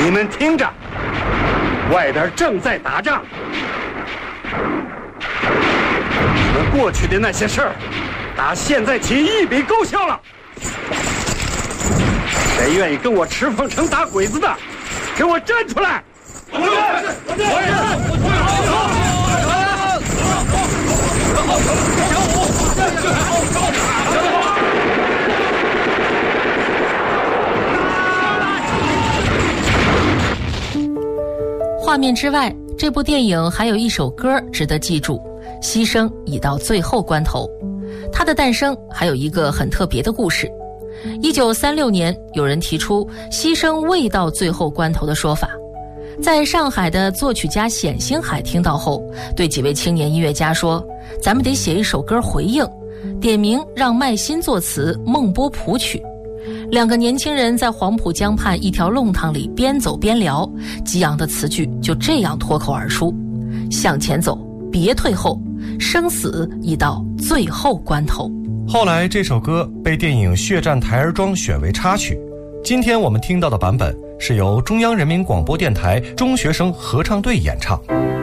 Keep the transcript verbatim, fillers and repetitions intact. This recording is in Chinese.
你们听着，外边正在打仗，你们过去的那些事儿，打现在起一笔勾销了。谁愿意跟我吃凤城打鬼子的，给我站出来！我也是，我也是， 画面之外，这部电影还有一首歌值得记住，牺牲已到最后关头。它的诞生还有一个很特别的故事。一九三六年，有人提出牺牲未到最后关头的说法。在上海的作曲家冼星海听到后，对几位青年音乐家说，咱们得写一首歌回应，点名让麦新作词，孟波谱曲。两个年轻人在黄浦江畔一条弄堂里边走边聊，激昂的词句就这样脱口而出：向前走，别退后，生死已到最后关头。 后来这首歌被电影《血战台儿庄》选为插曲。今天我们听到的版本是由中央人民广播电台中学生合唱队演唱。